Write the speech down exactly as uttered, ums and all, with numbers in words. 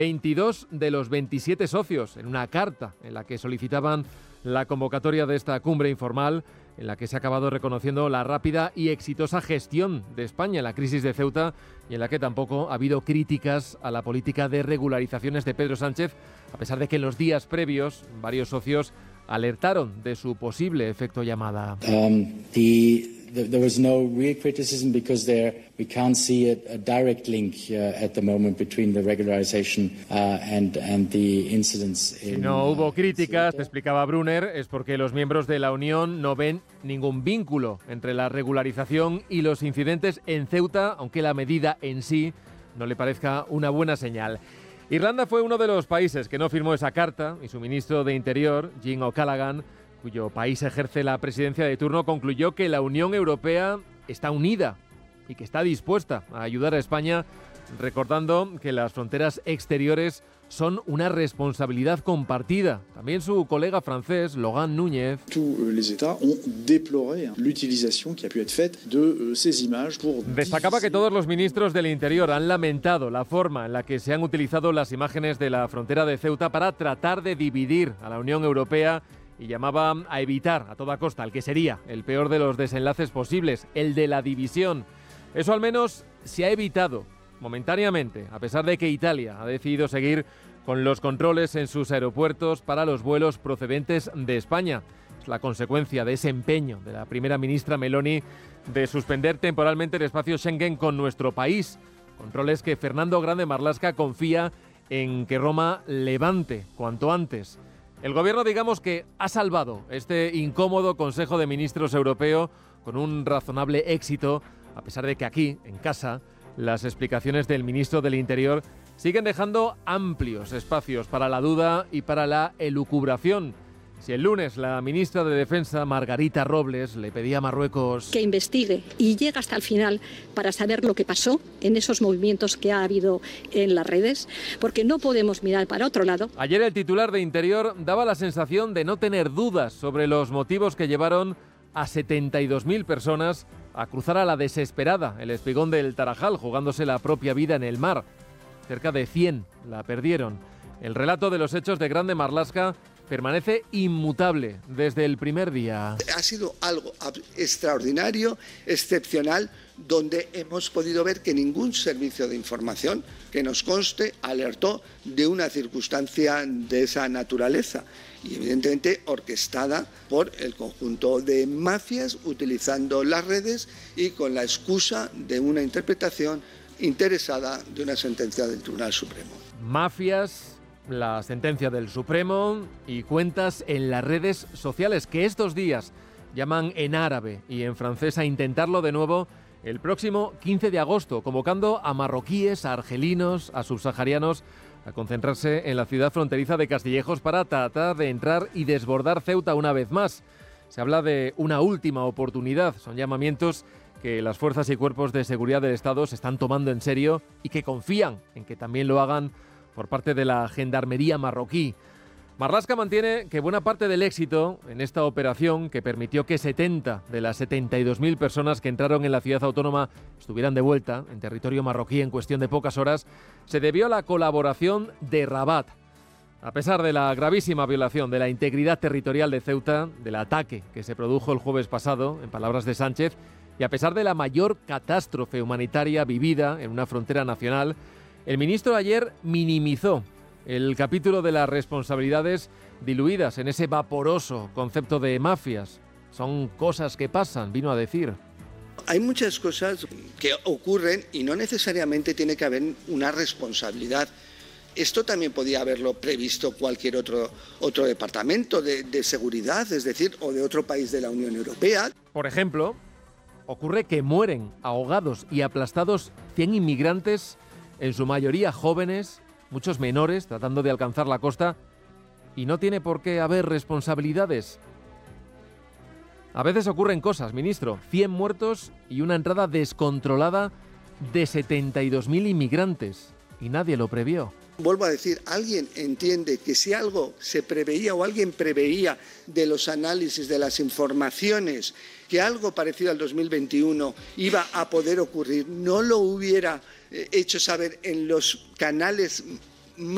veintidós de los veintisiete socios en una carta en la que solicitaban la convocatoria de esta cumbre informal, en la que se ha acabado reconociendo la rápida y exitosa gestión de España en la crisis de Ceuta y en la que tampoco ha habido críticas a la política de regularizaciones de Pedro Sánchez, a pesar de que en los días previos varios socios alertaron de su posible efecto llamada. Um, the... There was no real criticism because there we can't see a, a direct link uh, at the moment between the regularization uh, and and the incidents. Si no hubo críticas, te explicaba Brunner, es porque los miembros de la Unión no ven ningún vínculo entre la regularización y los incidentes en Ceuta, aunque la medida en sí no le parezca una buena señal. Irlanda fue uno de los países que no firmó esa carta y su ministro de Interior, Jim O'Callaghan, cuyo país ejerce la presidencia de turno, concluyó que la Unión Europea está unida y que está dispuesta a ayudar a España, recordando que las fronteras exteriores son una responsabilidad compartida. También su colega francés, Laurent Núñez. Destacaba que todos los ministros del Interior han lamentado la forma en la que se han utilizado las imágenes de la frontera de Ceuta para tratar de dividir a la Unión Europea y llamaba a evitar a toda costa el que sería el peor de los desenlaces posibles, el de la división. Eso al menos se ha evitado momentáneamente, a pesar de que Italia ha decidido seguir con los controles en sus aeropuertos para los vuelos procedentes de España. Es la consecuencia de ese empeño de la primera ministra Meloni de suspender temporalmente el espacio Schengen con nuestro país. Controles que Fernando Grande Marlaska confía en que Roma levante cuanto antes. El gobierno, digamos que ha salvado este incómodo Consejo de Ministros europeo con un razonable éxito, a pesar de que aquí, en casa, las explicaciones del ministro del Interior siguen dejando amplios espacios para la duda y para la elucubración. Si el lunes la ministra de Defensa, Margarita Robles, le pedía a Marruecos que investigue y llegue hasta el final para saber lo que pasó en esos movimientos que ha habido en las redes, porque no podemos mirar para otro lado. Ayer el titular de Interior daba la sensación de no tener dudas sobre los motivos que llevaron a setenta y dos mil personas a cruzar a la desesperada el espigón del Tarajal, jugándose la propia vida en el mar. Cerca de cien la perdieron. El relato de los hechos de Grande Marlaska permanece inmutable desde el primer día. Ha sido algo extraordinario, excepcional, donde hemos podido ver que ningún servicio de información que nos conste alertó de una circunstancia de esa naturaleza y evidentemente orquestada por el conjunto de mafias utilizando las redes y con la excusa de una interpretación interesada de una sentencia del Tribunal Supremo. Mafias, la sentencia del Supremo y cuentas en las redes sociales que estos días llaman en árabe y en francés a intentarlo de nuevo el próximo quince de agosto, convocando a marroquíes, a argelinos, a subsaharianos a concentrarse en la ciudad fronteriza de Castillejos para tratar de entrar y desbordar Ceuta una vez más. Se habla de una última oportunidad, son llamamientos que las fuerzas y cuerpos de seguridad del Estado se están tomando en serio y que confían en que también lo hagan por parte de la gendarmería marroquí. Marlaska mantiene que buena parte del éxito en esta operación, que permitió que setenta de las setenta y dos mil personas que entraron en la ciudad autónoma estuvieran de vuelta en territorio marroquí en cuestión de pocas horas, se debió a la colaboración de Rabat. A pesar de la gravísima violación de la integridad territorial de Ceuta, del ataque que se produjo el jueves pasado, en palabras de Sánchez, y a pesar de la mayor catástrofe humanitaria vivida en una frontera nacional, el ministro ayer minimizó el capítulo de las responsabilidades diluidas en ese vaporoso concepto de mafias. Son cosas que pasan, vino a decir. Hay muchas cosas que ocurren y no necesariamente tiene que haber una responsabilidad. Esto también podía haberlo previsto cualquier otro, otro departamento de, de seguridad, es decir, o de otro país de la Unión Europea. Por ejemplo, ocurre que mueren ahogados y aplastados cien inmigrantes, en su mayoría jóvenes, muchos menores, tratando de alcanzar la costa, y no tiene por qué haber responsabilidades. A veces ocurren cosas, ministro. cien muertos y una entrada descontrolada de setenta y dos mil inmigrantes, y nadie lo previó. Vuelvo a decir, alguien entiende que si algo se preveía o alguien preveía de los análisis, de las informaciones, que algo parecido al dos mil veintiuno iba a poder ocurrir, no lo hubiera hecho saber en los canales